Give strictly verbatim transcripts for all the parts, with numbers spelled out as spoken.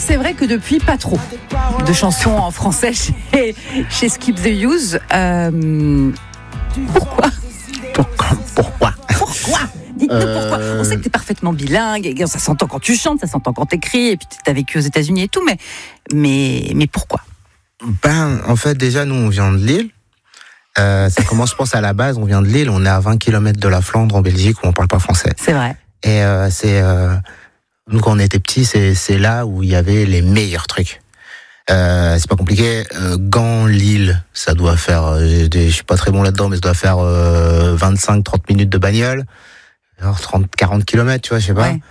c'est vrai que depuis, pas trop de chansons en français chez, chez Skip the Use. Euh, pourquoi Pourquoi Pourquoi Pourquoi Dites-nous euh... pourquoi. On sait que t'es parfaitement bilingue, et ça s'entend quand tu chantes, ça s'entend quand t'écris, et puis t'as vécu aux États-Unis et tout, mais, mais, mais pourquoi Ben, en fait, déjà, nous, on vient de Lille. Euh, ça commence, je pense, à la base, on vient de Lille, on est à vingt kilomètres de la Flandre, en Belgique, où on parle pas français. C'est vrai. Et euh, c'est... Euh, nous, quand on était petits, c'est, c'est là où il y avait les meilleurs trucs. Euh, c'est pas compliqué. Euh, Gand, Lille, ça doit faire... Euh, je suis pas très bon là-dedans, mais ça doit faire euh, vingt-cinq trente minutes de bagnole. Alors trente quarante kilomètres, tu vois, je sais pas. Ouais.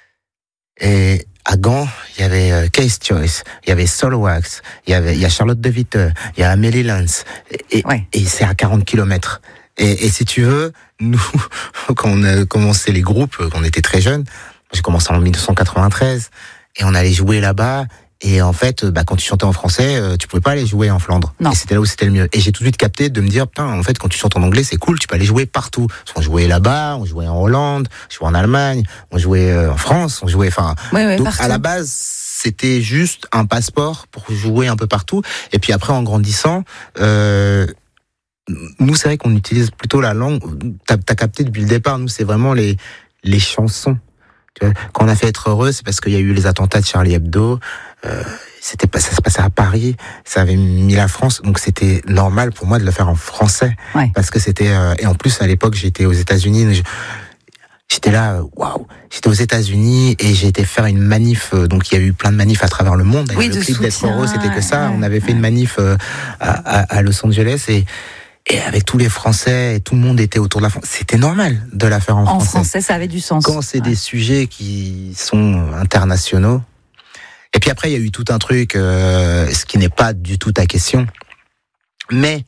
Et à Gand, il y avait euh, Case Choice, il y avait Solwax, il y avait il y a Charlotte de Witte, il y a Amélie Lance, et, ouais. et c'est à quarante kilomètres. Et, et si tu veux, nous, quand on a commencé les groupes, quand on était très jeunes, j'ai commencé en dix-neuf cent quatre-vingt-treize, et on allait jouer là-bas. Et en fait, bah, quand tu chantais en français, tu pouvais pas aller jouer en Flandre. Non. Et c'était là où c'était le mieux. Et j'ai tout de suite capté de me dire, putain, en fait, quand tu chantes en anglais, c'est cool, tu peux aller jouer partout. Parce qu'on jouait là-bas, on jouait en Hollande, on jouait en Allemagne, on jouait en France, on jouait, enfin. Ouais, ouais, donc, partout. À la base, c'était juste un passeport pour jouer un peu partout. Et puis après, en grandissant, euh, nous, c'est vrai qu'on utilise plutôt la langue. T'as, t'as capté depuis le départ, nous, c'est vraiment les, les chansons. Quand on a fait Être heureux, c'est parce qu'il y a eu les attentats de Charlie Hebdo. Euh, c'était pas, ça se passait à Paris. Ça avait mis la France, donc c'était normal pour moi de le faire en français, ouais. Parce que c'était. Euh, et en plus, à l'époque, j'étais aux États-Unis. Je, j'étais là, waouh. Wow, j'étais aux États-Unis et j'ai été faire une manif. Euh, donc il y a eu plein de manifs à travers le monde. Oui, le clip soutien, d'Être heureux, c'était que ça. Ouais, on avait fait ouais. une manif euh, à, à, à Los Angeles et. Et avec tous les Français, et tout le monde était autour de la France. C'était normal de la faire en, en français. En français, ça avait du sens. Quand c'est ouais. des sujets qui sont internationaux. Et puis après, il y a eu tout un truc, euh, ce qui n'est pas du tout ta question. Mais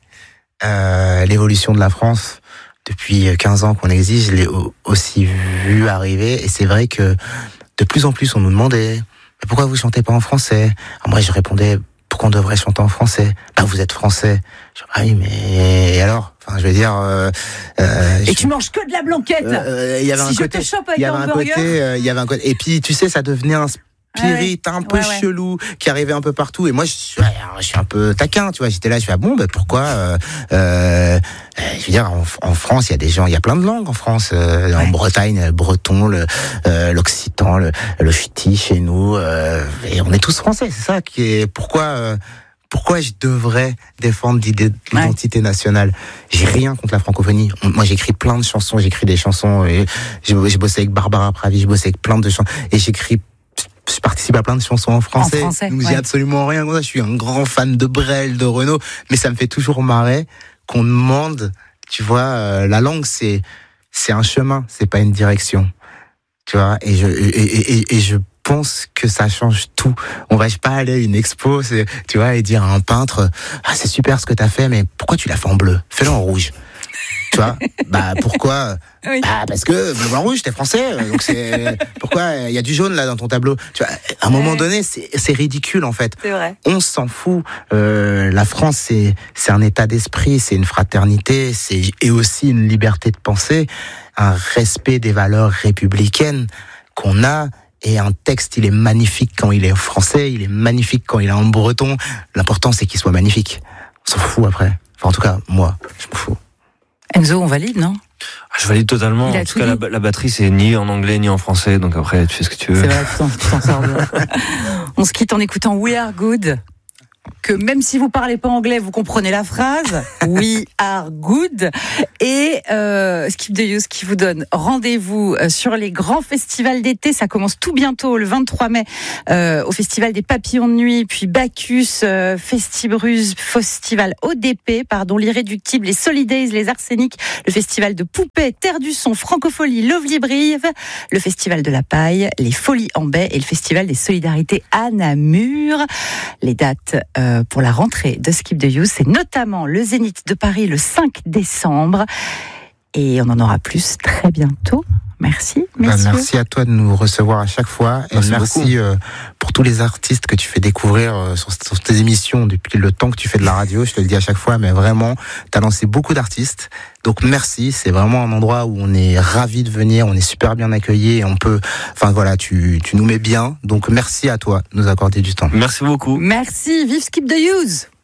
euh, l'évolution de la France, depuis quinze ans qu'on existe, je l'ai aussi vu arriver. Et c'est vrai que de plus en plus, on nous demandait « Pourquoi vous chantez pas en français ?» Alors moi, je répondais « Pourquoi on devrait chanter en français ?»« Bah, vous êtes français. » Je dis, ah oui, mais et alors? Enfin, je veux dire. Euh, euh, et je... tu manges que de la blanquette. Il euh, y avait si un je côté, te chope avec il y avait un un burger. côté, il euh, y avait un côté. Et puis, tu sais, ça devenait un spirit ah ouais. un peu ouais, chelou ouais. qui arrivait un peu partout. Et moi, je suis, ouais, je suis un peu taquin, tu vois. J'étais là, je fais ah bon, bah pourquoi euh, euh, Je veux dire, en, en France, il y a des gens, il y a plein de langues en France. Euh, ouais. En Bretagne, le breton, le, euh, l'occitan, le, le ch'ti chez nous. Euh, et on est tous français. C'est ça qui est. Pourquoi euh, Pourquoi je devrais défendre l'identité ouais. nationale? J'ai rien contre la francophonie. Moi, j'écris plein de chansons. J'écris des chansons. Et j'ai, j'ai bossé avec Barbara Pravi. J'ai bossé avec plein de chansons. Et j'écris. Je participe à plein de chansons en français. En français Donc, ouais. j'ai absolument rien contre ça. Je suis un grand fan de Brel, de Renaud. Mais ça me fait toujours marrer qu'on demande. Tu vois, euh, la langue, c'est c'est un chemin. C'est pas une direction. Tu vois. Et je et, et, et, et je Je pense que ça change tout. On va pas aller à une expo, c'est, tu vois, et dire à un peintre, ah c'est super ce que t'as fait, mais pourquoi tu l'as fait en bleu? Fais-le en rouge. Tu vois? Bah pourquoi? Oui. Bah parce que bleu blanc rouge, t'es français, donc c'est pourquoi il y a du jaune là dans ton tableau. Tu vois? À un moment ouais. donné, c'est, c'est ridicule en fait. C'est vrai. On s'en fout. Euh, la France, c'est c'est un état d'esprit, c'est une fraternité, c'est et aussi une liberté de penser, un respect des valeurs républicaines qu'on a. Et un texte, il est magnifique quand il est français, il est magnifique quand il est en breton. L'important, c'est qu'il soit magnifique. On s'en fout après. Enfin, en tout cas, moi, je m'en fous. Enzo, on valide, non? Ah, je valide totalement. En tout cas, la, la batterie, c'est ni en anglais, ni en français. Donc après, tu fais ce que tu veux. C'est vrai, tu t'en, tu t'en sors bien. On se quitte en écoutant We Are Good. Que même si vous parlez pas anglais, vous comprenez la phrase. We are good. Et euh, Skip the Use qui vous donne rendez-vous sur les grands festivals d'été. Ça commence tout bientôt, le vingt-trois mai, euh, au Festival des Papillons de Nuit, puis Bacchus, euh, Festibruz, Festival O D P, pardon, l'Irréductible, les Solidays, les Arsenics, le Festival de Poupée, Terre du Son, Francophonie, Lovely Brive, le Festival de la Paille, les Folies en Baie et le Festival des Solidarités à Namur. Les dates Euh, pour la rentrée de Skip the Use, c'est notamment le Zénith de Paris le cinq décembre. Et on en aura plus très bientôt. Merci, bah, merci à toi de nous recevoir à chaque fois. Merci, et merci euh, pour tous les artistes que tu fais découvrir euh, sur, sur tes émissions depuis le temps que tu fais de la radio. Je te le dis à chaque fois, mais vraiment, tu as lancé beaucoup d'artistes. Donc merci, c'est vraiment un endroit où on est ravis de venir, on est super bien accueillis et on peut, enfin voilà, tu, tu nous mets bien. Donc merci à toi de nous accorder du temps. Merci beaucoup. Merci, vive Skip the Use.